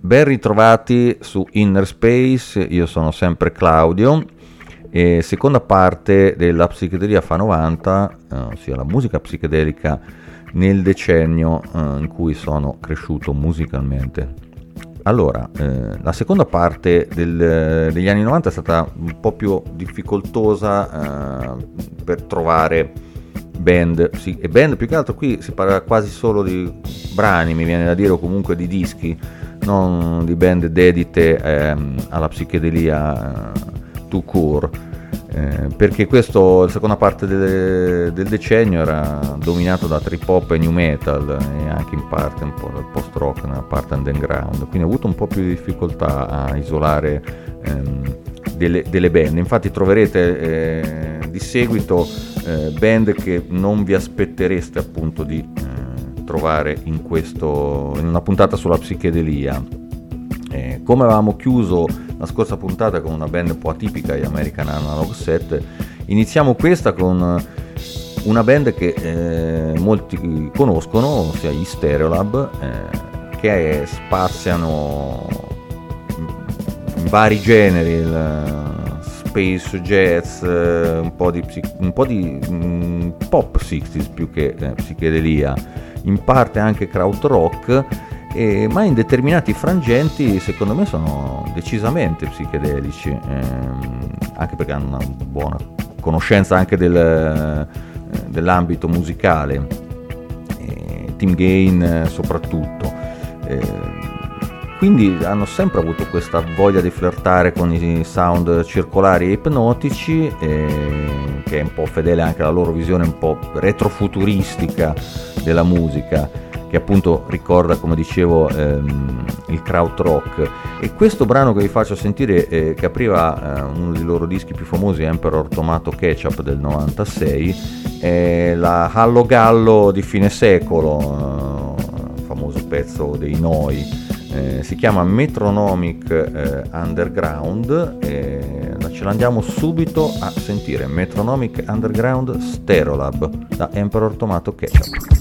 Ben ritrovati su Inner Space, io sono sempre Claudio e seconda parte della psichedelia fa 90, ossia la musica psichedelica nel decennio in cui sono cresciuto musicalmente. Allora, la seconda parte degli anni 90 è stata un po' più difficoltosa per trovare band, e band più che altro qui si parla quasi solo di brani, mi viene da dire, o comunque di dischi, non di band dedite alla psichedelia tout court, perché questo, la seconda parte del decennio era dominato da trip hop e new metal e anche in parte un po' dal post rock nella parte underground, quindi ho avuto un po' più di difficoltà a isolare delle band. Infatti troverete di seguito band che non vi aspettereste appunto di trovare in una puntata sulla psichedelia. Come avevamo chiuso la scorsa puntata con una band un po' atipica, gli American Analog Set, iniziamo questa con una band che molti conoscono, ossia gli Stereolab, che spaziano in vari generi, il space jazz, un po' di pop 60s più che psichedelia, in parte anche krautrock, ma in determinati frangenti secondo me sono decisamente psichedelici, anche perché hanno una buona conoscenza anche dell'ambito musicale, Tim Gain soprattutto, quindi hanno sempre avuto questa voglia di flirtare con i sound circolari e ipnotici, che è un po' fedele anche alla loro visione un po' retrofuturistica della musica, che appunto ricorda, come dicevo, il krautrock. E questo brano che vi faccio sentire, che apriva uno dei loro dischi più famosi, Emperor Tomato Ketchup del 96, è la Hallo Gallo di fine secolo, famoso pezzo dei Noi, si chiama Metronomic Underground, ce l'andiamo subito a sentire. Metronomic Underground Stereolab da Emperor Tomato Ketchup.